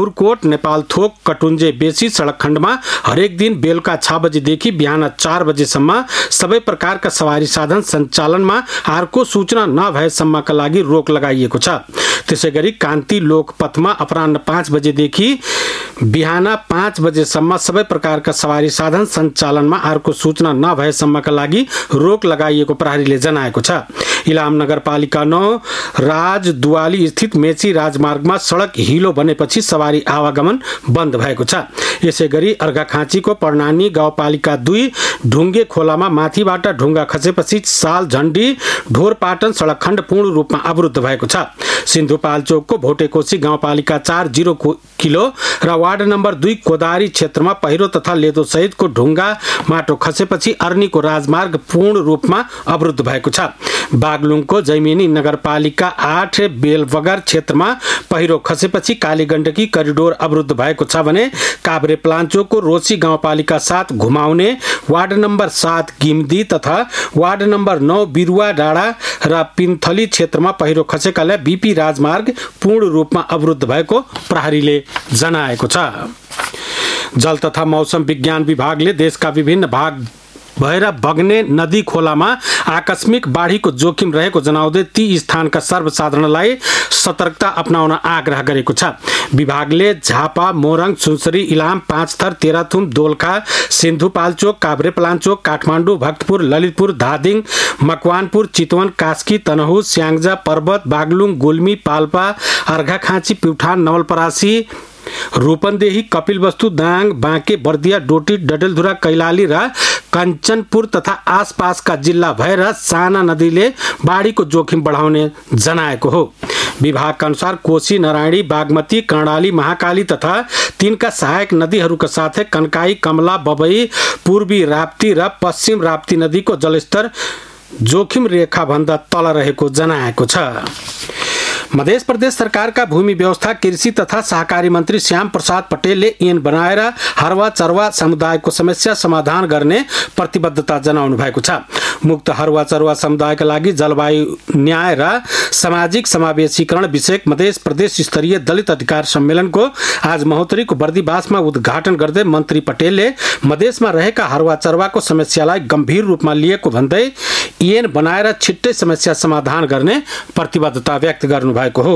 पुरकोट नेपाल थोक कटुन्जे बेसी सडक खण्डमा हरेक दिन बेलुका 6 बजेदेखि बिहान 4 बजेसम्म सबै प्रकारका सवारी साधन सञ्चालनमा अर्को सूचना नभएसम्मका लागि रोक लगाइएको छ। त्यसैगरी कान्ति लोकपथमा अपराह्न 5 बजेदेखि बिहान 5 बजेसम्म सबै प्रकारका सवारी साधन सञ्चालनमा अर्को सूचना नभएसम्मका लागि रोक लगाइएको प्रहरीले जनाएको छ। इलाम नगरपालिका 9 राजदुवाली स्थित मेची राजमार्गमा सडक हिलो बनेपछि सवारी आवागमन बन्द भएको छ। यसैगरी अर्घाखाँचीको पर्णानी गाउँपालिका 2 ढुङ्गे खोलामा माथिबाट ढुङ्गा खसेपछि साल झण्डी ढोरपाटन सडक खण्ड पूर्ण रूपमा अवरुद्ध भएको छ। सिन्धुपाल्चोकको भोटेकोशी गाउँपालिका 4 0 किलो र वार्ड नम्बर 2 कोदारी क्षेत्रमा पहिरो तथा लेदो सहितको ढुङ्गा माटो खसेपछि अर्नीको राजमार्ग पूर्ण रूपमा अवरुद्ध भएको छ। बागलुङको जैमिनी नगरपालिका 8 बेलबगर क्षेत्रमा पहिरो खसेपछि कालीगण्डकी करिडोर अवरुद्ध भएको छ भने काभ्रे प्लान्चोकको रोसी गाउँपालिका 7 घुमाउने वार्ड नम्बर 7 गिम्दी तथा वार्ड नम्बर 9 बिरुवा डाँडा र पिन्थली क्षेत्रमा पहिरो खसेकाले बीपी राजमार्ग पूर्ण रूपमा अवरुद्ध भएको प्रहरीले जनाएको छ। जल तथा मौसम विज्ञान विभागले देशका विभिन्न भाग भएर बग्ने नदी खोलामा आकस्मिक बाढीको जोखिम रहेको जनाउँदै ती स्थानका सर्वसाधारणलाई सतर्कता अपनाउन आग्रह गरेको छ। विभागले झापा, मोरङ, सुनसरी, इलाम, पाँचथर, तेह्रथुम, दोलखा, सिन्धुपाल्चोक, काभ्रेपलाञ्चोक, काठमाडौँ, भक्तपुर, ललितपुर, धादिङ, मकवानपुर, चितवन, कास्की, तनहुँ, स्याङ्जा, पर्वत, बागलुङ, गुल्मी, पाल्पा, अर्घाखाँची, प्युठान, नवलपरासी, रूपन्देही, कपिलवस्तु, दाङ, बाँके, बर्दिया, डोटी, डडेलधुरा, कैलाली र कञ्चनपुर तथा आसपासका जिल्ला भएर साना नदीले बाढीको जोखिम बढाउने जनाएको हो। विभागका अनुसार कोशी, नारायणी, बागमती, कर्णाली, महाकाली तथा तिनका सहायक नदीहरूका साथै कन्काई, कमला, बबई, पूर्वी राप्ती र पश्चिम राप्ती नदीको जलस्तर जोखिम रेखा भन्दा तल रहेको जनाएको छ। मध्य प्रदेश सरकारका भूमि व्यवस्था, कृषि तथा सहकारी मन्त्री श्याम प्रसाद पटेलले ऐन बनाएर हरवा चरवा समुदायको समस्या समाधान गर्ने प्रतिबद्धता जनाउनु भएको छ। मुक्त हरवा चरवा समुदायका लागि जलवायु न्याय र सामाजिक समावेशीकरण विषयक मध्य प्रदेश स्तरीय दलित अधिकार सम्मेलनको आज महोत्तरीको बर्दिवासमा उद्घाटन गर्दै मन्त्री पटेलले मधेसमा रहेका हरवा चरवाको समस्यालाई गम्भीर रूपमा लिएको भन्दै ऐन बनाएर छिट्टै समस्या समाधान गर्ने प्रतिबद्धता व्यक्त गर्नुभएको हो।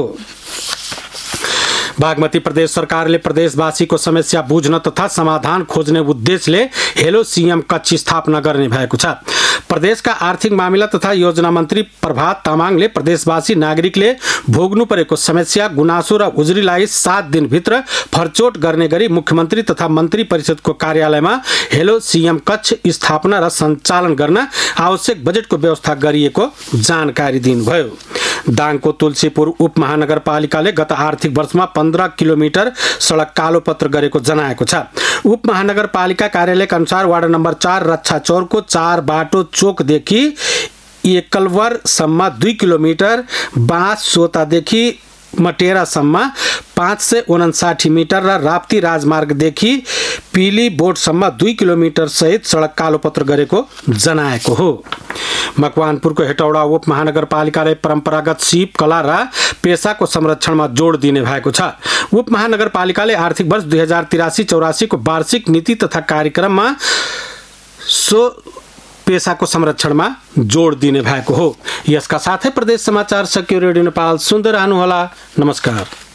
बागमती प्रदेश सरकारले प्रदेशवासीको समस्या बुझ्न तथा समाधान खोज्ने उद्देश्यले हेलो सीएम कक्ष स्थापना गर्ने भएको छ। प्रदेशका आर्थिक मामिला तथा योजना मन्त्री प्रभात तामाङले प्रदेशवासी नागरिकले भोग्नु परेको समस्या, गुनासो र उजुरीलाई 7 दिनभित्र फरचोट गर्ने गरी मुख्यमन्त्री तथा मन्त्री परिषदको कार्यालयमा हेलो सीएम कक्ष स्थापना र सञ्चालन गर्न आवश्यक बजेटको व्यवस्था गरिएको जानकारी दिनुभयो। दाङको तुलसीपुर उपमहानगरपालिकाले गत आर्थिक वर्षमा 15 किलोमिटर सडक कालोपत्र गरेको जनाएको छ। उपमहानगरपालिका कार्यालयका अनुसार वार्ड नम्बर 4 रक्षाचौरको 4 बाटो चोकदेखि एकलवरसम्म 2 किलोमिटर, बाँस सोतादेखि मटेरासम्म 559 मिटर र राप्ती राजमार्गदेखि पिली बोटसम्म 2 किलोमिटर सहित सडक कालोपत्र गरेको जनाएको हो। मकवानपुरको हेटौडा उपमहानगरपालिकाले परम्परागत सिप, कला र पेसाको संरक्षणमा जोड दिने भएको छ। उपमहानगरपालिकाले आर्थिक वर्ष 2083-84 को वार्षिक नीति तथा कार्यक्रममा सो पेसाको संरक्षणमा जोड दिने भएको हो। यसका साथै प्रदेश समाचार सकियो। रेडियो नेपाल सुन्दै रहनुहोला। नमस्कार।